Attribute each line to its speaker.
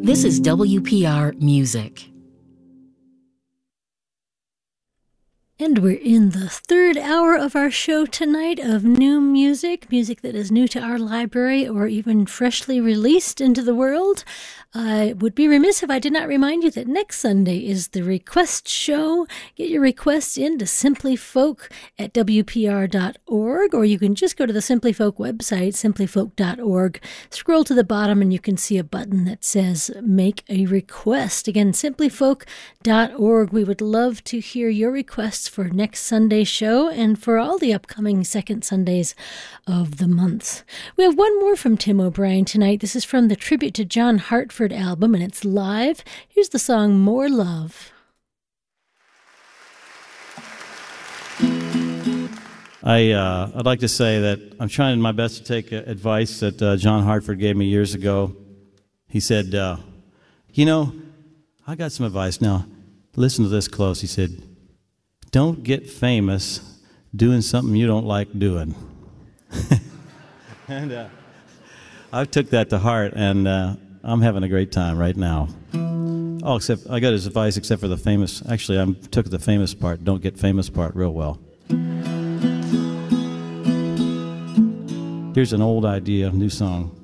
Speaker 1: This is WPR Music.
Speaker 2: And we're in the third hour of our show tonight of new music that is new to our library or even freshly released into the world. I would be remiss if I did not remind you that next Sunday is the Request Show. Get your requests in to simplyfolk at WPR.org, or you can just go to the Simply Folk website, simplyfolk.org. Scroll to the bottom and you can see a button that says Make a Request. Again, simplyfolk.org. We would love to hear your requests for next Sunday's show and for all the upcoming second Sundays of the month. We have one more from Tim O'Brien tonight. This is from the Tribute to John Hartford album, and it's live. Here's the song More Love.
Speaker 3: I'd like to say that I'm trying my best to take advice that John Hartford gave me years ago. He said, I got some advice now. Listen to this close. He said, don't get famous doing something you don't like doing. And I took that to heart, and I'm having a great time right now. Oh, except I got his advice except for the famous. Actually, I took the famous part, don't get famous part real well. Here's an old idea, new song.